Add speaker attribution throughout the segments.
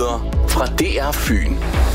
Speaker 1: Nyheder fra DR Fyn.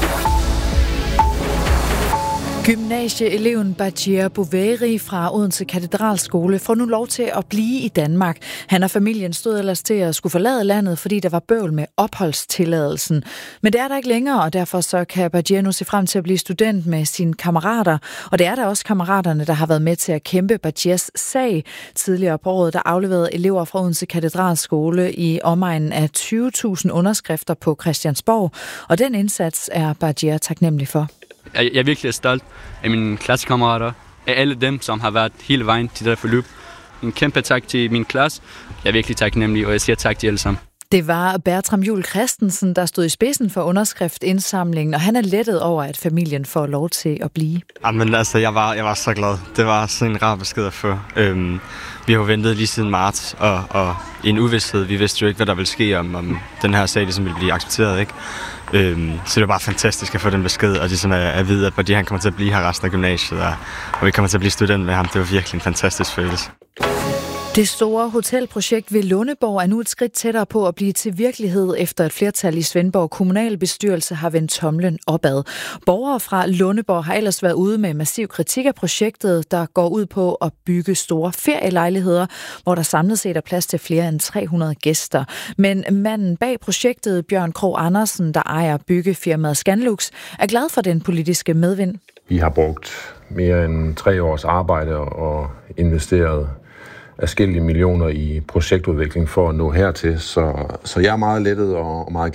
Speaker 2: Gymnasieeleven Bajir Boveri fra Odense Katedralskole får nu lov til at blive i Danmark. Han og familien stod ellers til at skulle forlade landet, fordi der var bøvl med opholdstilladelsen. Men det er der ikke længere, og derfor så kan Bajir nu se frem til at blive student med sine kammerater. Og det er der også kammeraterne, der har været med til at kæmpe Bajirs sag. Tidligere på året, der afleverede elever fra Odense Katedralskole i omegnen af 20.000 underskrifter på Christiansborg. Og den indsats er Bajir taknemmelig for.
Speaker 3: Jeg er virkelig stolt af mine klassekammerater, af alle dem, som har været hele vejen til det der forløb. En kæmpe tak til min klasse. Jeg er virkelig taknemmelig, og jeg siger tak til alle sammen.
Speaker 2: Det var Bertram Juhl Christensen, der stod i spidsen for underskriftindsamlingen, og han er lettet over, at familien får lov til at blive.
Speaker 4: Jamen altså, jeg var så glad. Det var sådan en rar besked at få. Vi har jo ventet lige siden marts, og i en uvidsthed. Vi vidste jo ikke, hvad der ville ske, om den her sag ligesom ville blive accepteret, ikke? Så det var bare fantastisk at få den besked, og ligesom at vide, at Bajir han kommer til at blive her resten af gymnasiet, og vi kommer til at blive student med ham. Det var virkelig en fantastisk følelse.
Speaker 2: Det store hotelprojekt ved Lundeborg er nu et skridt tættere på at blive til virkelighed, efter et flertal i Svendborg kommunalbestyrelse har vendt tomlen opad. Borgere fra Lundeborg har ellers været ude med massiv kritik af projektet, der går ud på at bygge store ferielejligheder, hvor der samlet set er plads til flere end 300 gæster. Men manden bag projektet, Bjørn Krog Andersen, der ejer byggefirmaet Scanlux, er glad for den politiske medvind.
Speaker 5: Vi har brugt mere end 3 års arbejde og investeret adskillige millioner i projektudvikling for at nå hertil, så jeg er meget lettet og meget